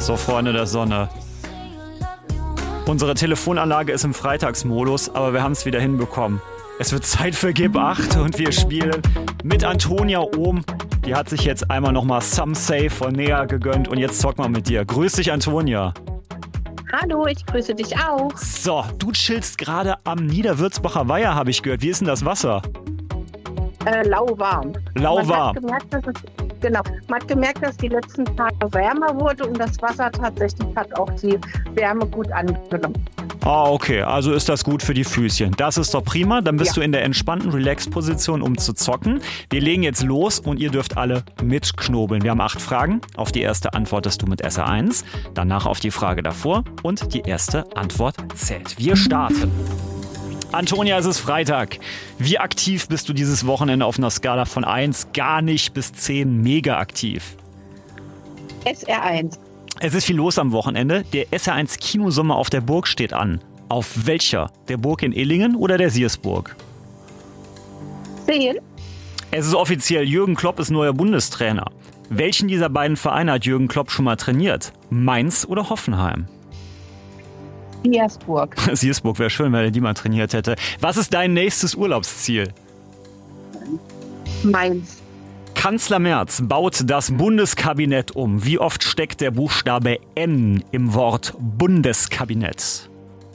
So, Freunde der Sonne. Unsere Telefonanlage ist im Freitagsmodus, aber wir haben es wieder hinbekommen. Es wird Zeit für Gib 8 und wir spielen mit Antonia Ohm. Die hat sich jetzt einmal nochmal Some Say von Nea gegönnt und jetzt zocken wir mit dir. Grüß dich, Antonia. Hallo, ich grüße dich auch. So, du chillst gerade am Niederwürzbacher Weiher, habe ich gehört. Wie ist denn das Wasser? Lauwarm. Lauwarm. Man hat gemerkt, dass die letzten Tage wärmer wurde und das Wasser tatsächlich hat auch die Wärme gut angenommen. Ah, okay. Also ist das gut für die Füßchen. Das ist doch prima. Dann bist du in der entspannten Relax-Position, um zu zocken. Wir legen jetzt los und ihr dürft alle mitknobeln. Wir haben 8 Fragen. Auf die erste antwortest du mit SR1. Danach auf die Frage davor. Und die erste Antwort zählt. Wir starten. Antonia, es ist Freitag. Wie aktiv bist du dieses Wochenende auf einer Skala von 1, gar nicht, bis 10 mega aktiv? SR1. Es ist viel los am Wochenende. Der SR1 Kinosommer auf der Burg steht an. Auf welcher? Der Burg in Illingen oder der Siersburg? 10. Es ist offiziell, Jürgen Klopp ist neuer Bundestrainer. Welchen dieser beiden Vereine hat Jürgen Klopp schon mal trainiert? Mainz oder Hoffenheim? Siersburg. Siersburg wäre schön, wenn er die mal trainiert hätte. Was ist dein nächstes Urlaubsziel? Mainz. Kanzler Merz baut das Bundeskabinett um. Wie oft steckt der Buchstabe N im Wort Bundeskabinett?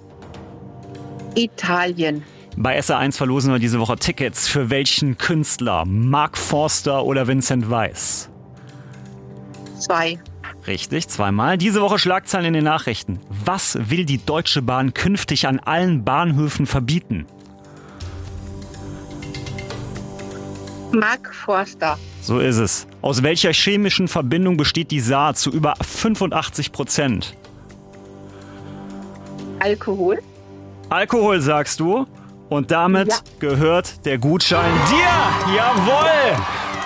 Italien. Bei SR1 verlosen wir diese Woche Tickets. Für welchen Künstler? Mark Forster oder Vincent Weiss? 2. Richtig, 2-mal. Diese Woche Schlagzeilen in den Nachrichten. Was will die Deutsche Bahn künftig an allen Bahnhöfen verbieten? Mark Forster. So ist es. Aus welcher chemischen Verbindung besteht die Saar zu über 85%? Alkohol. Alkohol, sagst du? Und damit gehört der Gutschein dir. Jawohl!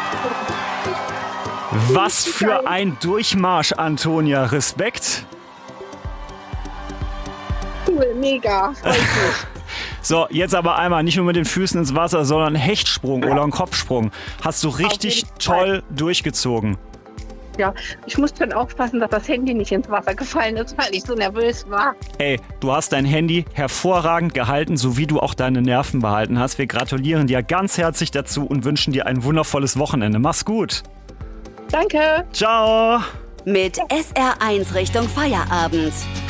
Was für ein Durchmarsch, Antonia. Respekt. Cool, mega. Freut mich. So, jetzt aber einmal nicht nur mit den Füßen ins Wasser, sondern Hechtsprung oder einen Kopfsprung. Hast du richtig toll durchgezogen. Ja, ich musste schon aufpassen, dass das Handy nicht ins Wasser gefallen ist, weil ich so nervös war. Ey, du hast dein Handy hervorragend gehalten, so wie du auch deine Nerven behalten hast. Wir gratulieren dir ganz herzlich dazu und wünschen dir ein wundervolles Wochenende. Mach's gut. Danke. Ciao. Mit SR1 Richtung Feierabend.